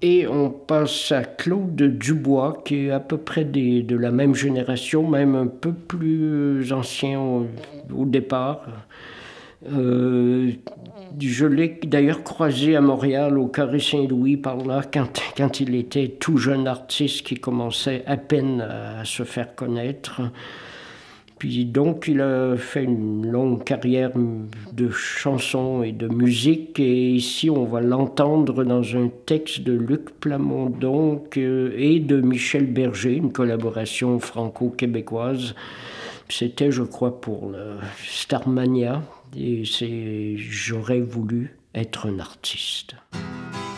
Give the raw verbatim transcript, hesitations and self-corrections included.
Et on passe à Claude Dubois, qui est à peu près des, de la même génération, même un peu plus ancien au, au départ. Euh, je l'ai d'ailleurs croisé à Montréal, au Carré Saint-Louis, par là, quand, quand il était tout jeune artiste qui commençait à peine à se faire connaître. Puis donc, il a fait une longue carrière de chansons et de musique. Et ici, on va l'entendre dans un texte de Luc Plamondon et de Michel Berger, une collaboration franco-québécoise. C'était, je crois, pour le Starmania. Et c'est « J'aurais voulu être un artiste ».